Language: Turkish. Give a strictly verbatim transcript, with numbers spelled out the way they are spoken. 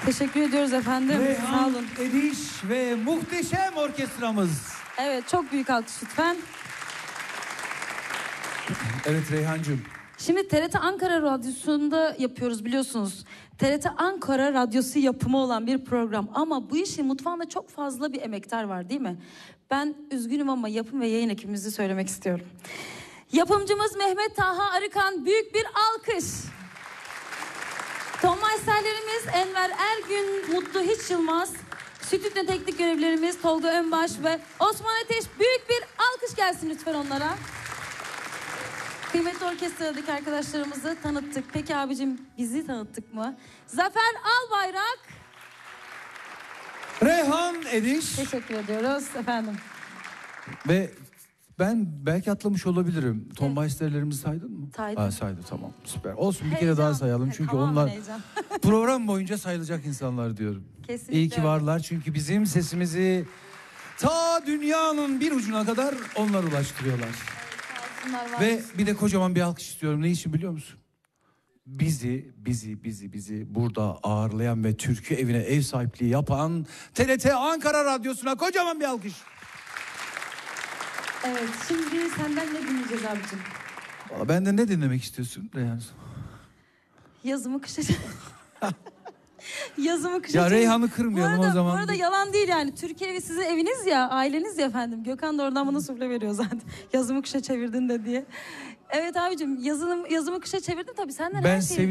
Teşekkür ediyoruz efendim. Reyhan Sağ olun. Ediş ve muhteşem orkestramız. Evet, çok büyük alkış lütfen. Evet Reyhancığım. Şimdi T R T Ankara Radyosu'nda yapıyoruz biliyorsunuz. T R T Ankara Radyosu yapımı olan bir program. Ama bu işin mutfağında çok fazla bir emektar var değil mi? Ben üzgünüm ama yapım ve yayın ekibimizi söylemek istiyorum. Yapımcımız Mehmet Taha Arıkan, büyük bir alkış. Tonmeisterlerimiz Enver Ergün, Mutlu Hiç Yılmaz. Stüdyo teknik görevlilerimiz Tolga Önbaş ve Osman Ateş. Büyük bir alkış gelsin lütfen onlara. Kıymetli orkestradaki arkadaşlarımızı tanıttık. Peki abicim, bizi tanıttık mı? Zafer Albayrak. Reyhan Ediş. Teşekkür ediyoruz efendim. Ve ben belki atlamış olabilirim. Tonmeisterlerimizi saydın mı? Saydım. Ha, saydı, tamam, süper. Olsun, bir Heyecan. kere daha sayalım çünkü Tamamen onlar heyecan. program boyunca sayılacak insanlar diyorum. Kesinlikle. İyi ki varlar çünkü bizim sesimizi ta dünyanın bir ucuna kadar onlar ulaştırıyorlar. Bunlar var. Ve bir de kocaman bir alkış istiyorum. Ne için biliyor musun? Bizi, bizi, bizi, bizi burada ağırlayan ve türkü evine ev sahipliği yapan T R T Ankara Radyosu'na kocaman bir alkış. Evet, şimdi senden ne dinleyeceğiz abicim? Vallahi benden ne dinlemek istiyorsun Reyhan? Yazımı kışa... Yazımı kışa... Ya çevir- Reyhan'ı kırmayalım bu arada, o zaman. Bu arada yalan değil yani. Türkiye evi sizin eviniz ya, aileniz ya efendim. Gökhan da oradan bana sufle veriyor zaten. Yazımı kışa çevirdin de diye. Evet abicim, yazını, yazımı kışa çevirdin tabii. Senden Ben her şeyi...